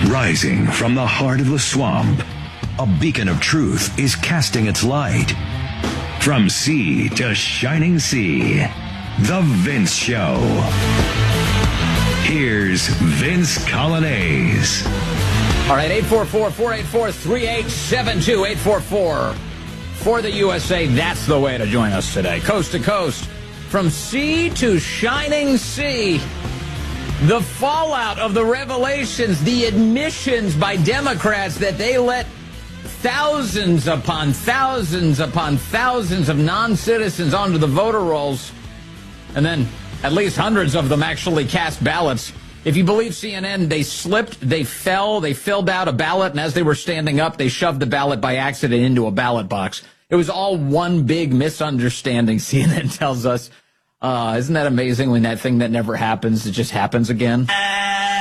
Rising from the heart of the swamp, a beacon of truth is casting its light. From sea to shining sea, The Vince Show. Here's Vince Coglianese. All right, 844-484-3872, 844 for the USA. That's the way to join us today. Coast to coast, from sea to shining sea. The fallout of the revelations, the admissions by Democrats that they let thousands upon thousands upon thousands of non-citizens onto the voter rolls, and then at least hundreds of them actually cast ballots. If you believe CNN, they slipped, they fell, they filled out a ballot, and as they were standing up, they shoved the ballot by accident into a ballot box. It was all one big misunderstanding, CNN tells us. Isn't that amazing when that thing that never happens, it just happens again?